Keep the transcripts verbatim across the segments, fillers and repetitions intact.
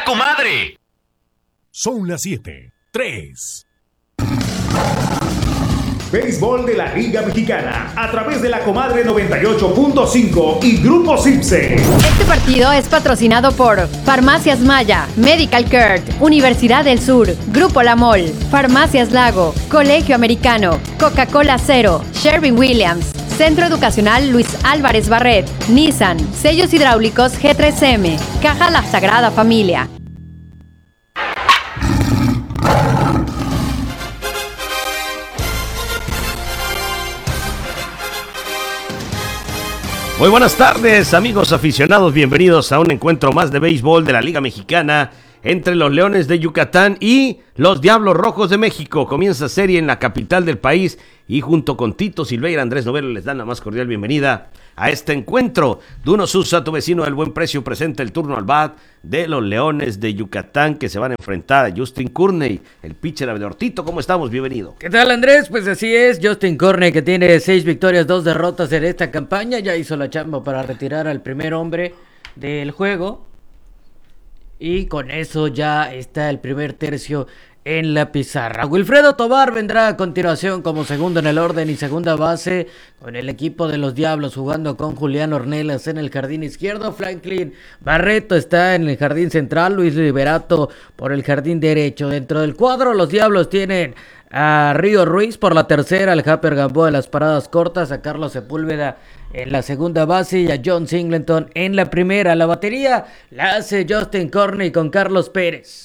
comadre! Son las siete, tres. Béisbol de la Liga Mexicana a través de la Comadre noventa y ocho punto cinco y Grupo Cipse. Este partido es patrocinado por Farmacias Maya, Medical Care, Universidad del Sur, Grupo La Mol, Farmacias Lago, Colegio Americano, Coca-Cola Cero, Sherwin-Williams, Centro Educacional Luis Álvarez Barret, Nissan, Sellos Hidráulicos G tres M, Caja La Sagrada Familia. Muy buenas tardes, amigos aficionados, bienvenidos a un encuentro más de béisbol de la Liga Mexicana entre los Leones de Yucatán y los Diablos Rojos de México. Comienza serie en la capital del país y junto con Tito Silveira, Andrés Novelo les dan la más cordial bienvenida a este encuentro. Duno Susa, tu vecino del buen precio, presenta el turno al bat de los Leones de Yucatán que se van a enfrentar a Justin Courtney, el pitcher abridor. Tito, ¿cómo estamos? Bienvenido. ¿Qué tal, Andrés? Pues así es, Justin Courtney, que tiene seis victorias, dos derrotas en esta campaña, ya hizo la chamba para retirar al primer hombre del juego y con eso ya está el primer tercio en la pizarra. Wilfredo Tovar vendrá a continuación como segundo en el orden y segunda base con el equipo de los Diablos, jugando con Julián Ornelas en el jardín izquierdo. Franklin Barreto está en el jardín central, Luis Liberato por el jardín derecho. Dentro del cuadro los Diablos tienen a Río Ruiz por la tercera, al Japper Gamboa de las paradas cortas, a Carlos Sepúlveda en la segunda base y a John Singleton en la primera. La batería la hace Justin Courtney con Carlos Pérez.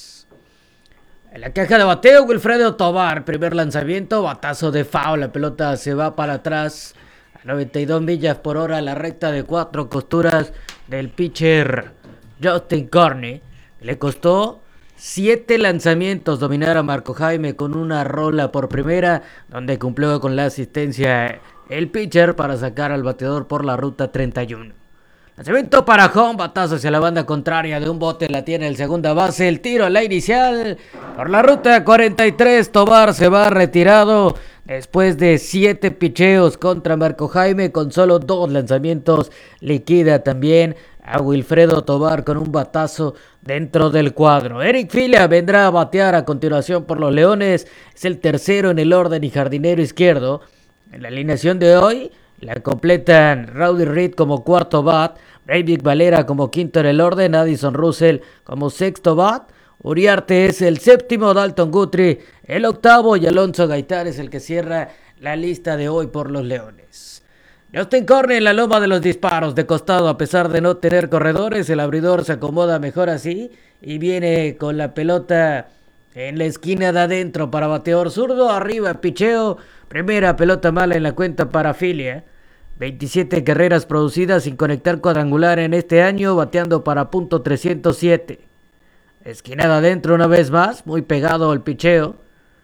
En la caja de bateo, Wilfredo Tovar, primer lanzamiento, batazo de foul, la pelota se va para atrás a noventa y dos millas por hora, la recta de cuatro costuras del pitcher Justin Courtney. Le costó siete lanzamientos dominar a Marco Jaime con una rola por primera, donde cumplió con la asistencia el pitcher para sacar al bateador por la ruta treinta y uno. Lanzamiento para home, batazo hacia la banda contraria de un bote, la tiene el segunda base, el tiro a la inicial por la ruta cuarenta y tres. Tovar se va retirado después de siete picheos contra Marco Jaime, con solo dos lanzamientos liquida también a Wilfredo Tovar con un batazo dentro del cuadro. Eric Filia vendrá a batear a continuación por los Leones, es el tercero en el orden y jardinero izquierdo. En la alineación de hoy la completan Rowdy Reed como cuarto bat, Breivik Valera como quinto en el orden, Addison Russell como sexto bat, Uriarte es el séptimo, Dalton Guthrie el octavo y Alonso Gaitán es el que cierra la lista de hoy por los Leones. Justin Courtney en la loma de los disparos de costado, a pesar de no tener corredores, el abridor se acomoda mejor así y viene con la pelota en la esquina de adentro para bateador zurdo, arriba picheo, primera pelota mala en la cuenta para Filia. veintisiete carreras producidas sin conectar cuadrangular en este año, bateando para punto trescientos siete. Esquinada adentro una vez más, muy pegado al picheo.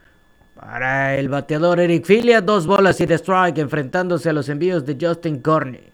Para el bateador Eric Filia, dos bolas y de strike, enfrentándose a los envíos de Justin Courtney.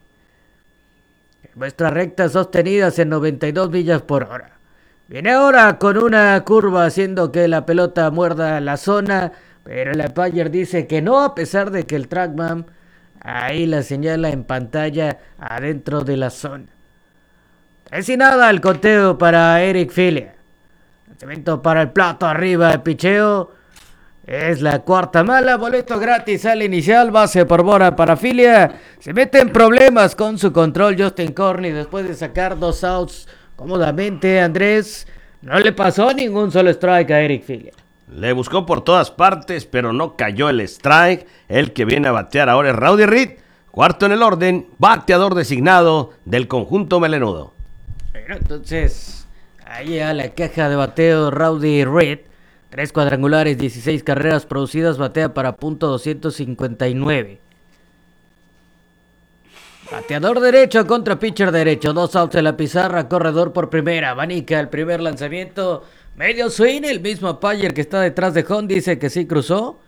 Muestra rectas sostenidas en noventa y dos millas por hora. Viene ahora con una curva haciendo que la pelota muerda la zona, pero el umpire dice que no, a pesar de que el trackman ahí la señala en pantalla adentro de la zona. Tres y nada el conteo para Eric Filia. Lanzamiento para el plato arriba de picheo. Es la cuarta mala, boleto gratis al inicial, base por bola para Filia. Se mete en problemas con su control Justin Courtney después de sacar dos outs cómodamente. Andrés, no le pasó ningún solo strike a Eric Filia. Le buscó por todas partes, pero no cayó el strike. El que viene a batear ahora es Rowdy Reed, cuarto en el orden, bateador designado del conjunto melenudo. Bueno, entonces, ahí a la caja de bateo Rowdy Reed, tres cuadrangulares, dieciséis carreras producidas, batea para punto doscientos cincuenta y nueve. Bateador derecho contra pitcher derecho, dos outs en la pizarra, corredor por primera, abanica el primer lanzamiento, medio swing, el mismo umpire que está detrás de home dice que sí cruzó.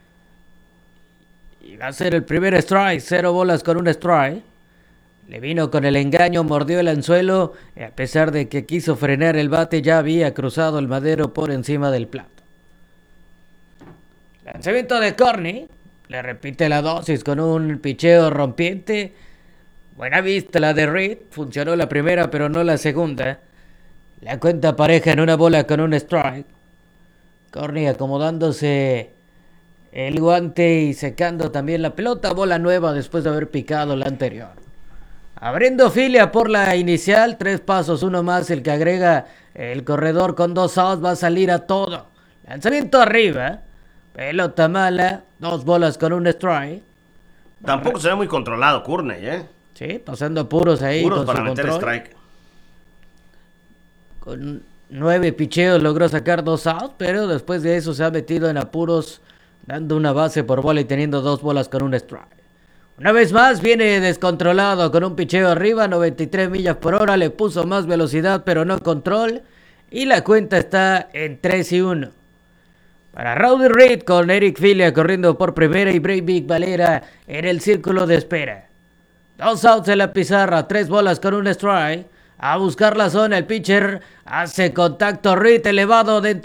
Y va a ser el primer strike, cero bolas con un strike. Le vino con el engaño, mordió el anzuelo, y a pesar de que quiso frenar el bate, ya había cruzado el madero por encima del plato. Lanzamiento de Courtney, le repite la dosis con un picheo rompiente. Buena vista la de Reed, funcionó la primera pero no la segunda. La cuenta pareja en una bola con un strike. Corny acomodándose el guante y secando también la pelota. Bola nueva después de haber picado la anterior. Abriendo filia por la inicial. Tres pasos, uno más. El que agrega el corredor con dos outs va a salir a todo. Lanzamiento arriba. Pelota mala. Dos bolas con un strike. Tampoco se ve muy controlado Courtney, ¿eh? Sí, pasando puros ahí. Puros con para su meter control. strike. Con nueve picheos logró sacar dos outs, pero después de eso se ha metido en apuros, dando una base por bola y teniendo dos bolas con un strike. Una vez más viene descontrolado con un picheo arriba, noventa y tres millas por hora, le puso más velocidad pero no control, y la cuenta está en tres y uno. Para Rowdy Reed con Eric Filia corriendo por primera y Breivik Valera en el círculo de espera. Dos outs en la pizarra, tres bolas con un strike. A buscar la zona, el pitcher hace contacto, Reed elevado dentro